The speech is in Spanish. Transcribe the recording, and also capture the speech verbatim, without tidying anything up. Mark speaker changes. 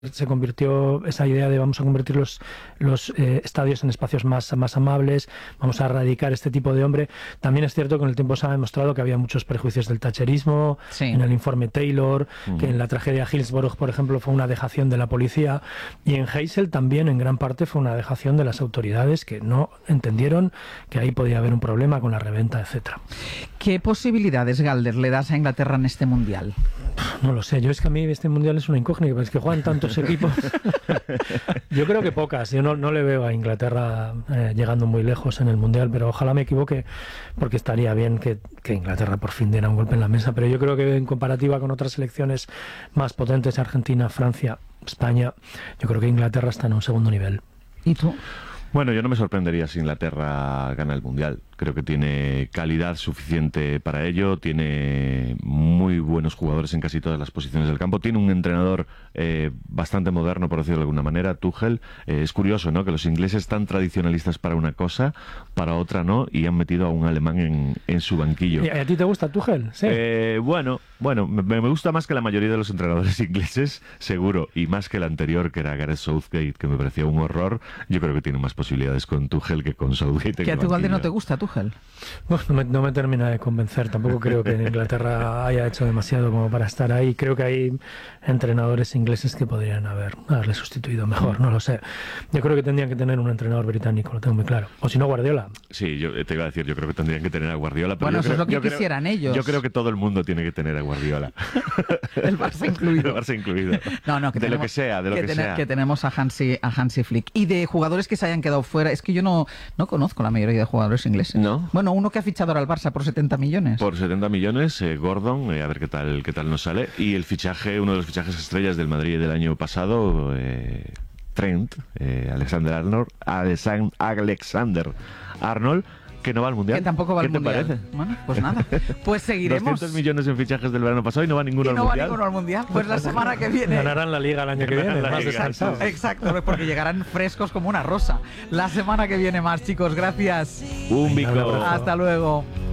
Speaker 1: se convirtió esa idea de vamos a convertir los, los eh, estadios en espacios más, más amables, vamos a erradicar este tipo de hombre. También es cierto que con el tiempo se ha demostrado que había muchos prejuicios del thatcherismo, sí. En el informe Taylor, uh-huh. que en la tragedia Hillsborough, por ejemplo, fue una dejación de la policía, y en Heysel también en gran parte fue una dejación de las autoridades que no entendieron que ahí podía haber un problema con la reventa, etcétera.
Speaker 2: ¿Qué posibilidades, Galder, le das a Inglaterra en este Mundial?
Speaker 1: No lo sé, yo es que a mí este Mundial es una incógnita, es que juegan tantos equipos. Yo creo que pocas, yo no, no le veo a Inglaterra eh, llegando muy lejos en el Mundial, pero ojalá me equivoque, porque estaría bien que, que Inglaterra por fin diera un golpe en la mesa, pero yo creo que en comparativa con otras selecciones más potentes, Argentina, Francia, España, yo creo que Inglaterra está en un segundo nivel.
Speaker 2: ¿Y tú?
Speaker 3: Bueno, yo no me sorprendería si Inglaterra gana el Mundial. Creo que tiene calidad suficiente para ello, tiene muy buenos jugadores en casi todas las posiciones del campo, tiene un entrenador eh, bastante moderno, por decirlo de alguna manera, Tuchel. Eh, es curioso, ¿no?, que los ingleses tan tradicionalistas para una cosa, para otra no, y han metido a un alemán en, en su banquillo.
Speaker 1: ¿Y a ti te gusta Tuchel? Sí.
Speaker 3: Eh, bueno, bueno, me, me gusta más que la mayoría de los entrenadores ingleses, seguro, y más que el anterior, que era Gareth Southgate, que me parecía un horror. Yo creo que tiene más posibilidades con Tuchel que con Southgate.
Speaker 2: ¿Que a tu Galde no te gusta Tuchel?
Speaker 1: Bueno, no, me, no me termina de convencer. Tampoco creo que en Inglaterra haya hecho demasiado como para estar ahí. Creo que hay entrenadores ingleses que podrían haber, haberle sustituido mejor, no lo sé. Yo creo que tendrían que tener un entrenador británico, lo tengo muy claro. O si no, Guardiola.
Speaker 3: Sí, yo te iba a decir, yo creo que tendrían que tener a Guardiola. Pero
Speaker 2: bueno,
Speaker 3: yo
Speaker 2: eso
Speaker 3: creo,
Speaker 2: es lo que
Speaker 3: yo
Speaker 2: quisieran
Speaker 3: creo,
Speaker 2: ellos.
Speaker 3: Yo creo que todo el mundo tiene que tener a Guardiola.
Speaker 2: El Barça incluido.
Speaker 3: El Barça incluido.
Speaker 2: No, no, que
Speaker 3: de
Speaker 2: tenemos,
Speaker 3: lo que sea, de lo
Speaker 2: que,
Speaker 3: que
Speaker 2: ten,
Speaker 3: sea.
Speaker 2: Que tenemos a Hansi, a Hansi Flick. Y de jugadores que se hayan quedado fuera, es que yo no, no conozco la mayoría de jugadores ingleses.
Speaker 3: ¿No?
Speaker 2: Bueno, uno que ha fichado ahora al Barça por setenta millones.
Speaker 3: Por setenta millones, eh, Gordon, eh, a ver qué tal qué tal nos sale. Y el fichaje, uno de los fichajes estrellas del Madrid del año pasado, eh, Trent, eh, Alexander Arnold, Alexander Arnold, que no va al Mundial.
Speaker 2: Que tampoco va al Mundial.
Speaker 3: ¿Qué te parece?
Speaker 2: Bueno, pues nada. Pues seguiremos.
Speaker 3: doscientos millones en fichajes del verano pasado y no va ninguno
Speaker 2: y
Speaker 3: al
Speaker 2: no
Speaker 3: Mundial.
Speaker 2: no va ninguno al Mundial. Pues la semana que viene...
Speaker 1: Ganarán la Liga el año que viene, más descansados.
Speaker 2: Exacto, porque llegarán frescos como una rosa. La semana que viene más, chicos. Gracias.
Speaker 3: Un bico.
Speaker 2: Hasta luego.